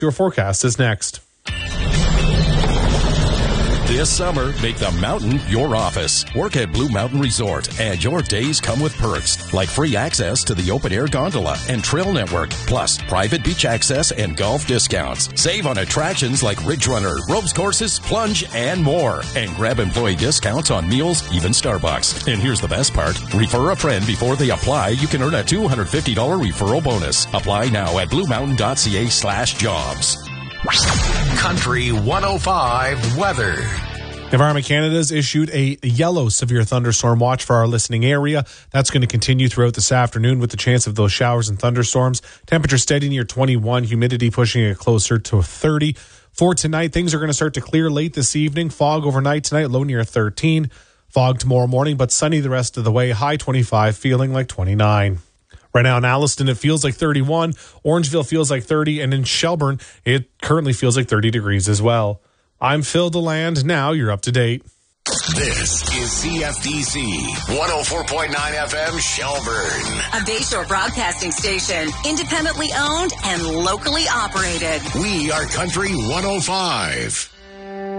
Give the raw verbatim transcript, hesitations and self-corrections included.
Your forecast is next. This summer, make the mountain your office. Work at Blue Mountain Resort, and your days come with perks like free access to the open-air gondola and trail network, plus private beach access and golf discounts. Save on attractions like Ridge Runner, ropes courses, plunge, and more. And grab employee discounts on meals, even Starbucks. And here's the best part. Refer a friend before they apply. You can earn a two hundred fifty dollars referral bonus. Apply now at bluemountain.ca slash jobs. Country one oh five weather. Environment Canada has issued a yellow severe thunderstorm watch for our listening area. That's going to continue throughout this afternoon with the chance of those showers and thunderstorms. Temperature steady near twenty-one, humidity pushing it closer to thirty. For tonight, things are going to start to clear late this evening. Fog overnight tonight, low near thirteen. Fog tomorrow morning, but sunny the rest of the way. High twenty-five, feeling like twenty-nine. Right now in Alliston, it feels like thirty-one. Orangeville feels like thirty. And in Shelburne, it currently feels like thirty degrees as well. I'm Phil DeLand. Now you're up to date. This is C F D C one oh four point nine F M Shelburne. A Bayshore broadcasting station, independently owned and locally operated. We are Country one oh five.